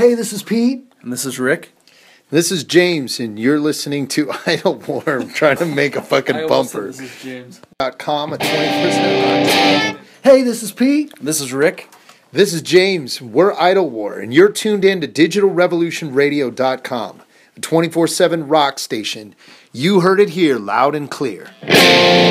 Hey, this is Pete. And this is Rick. This is James, and you're listening to Idle War. I'm trying to make a fucking bumper. This is James. .com at 20%. Hey, this is Pete. This is Rick. This is James. We're Idle War, and you're tuned in to DigitalRevolutionRadio.com, a 24/7 rock station. You heard it here loud and clear.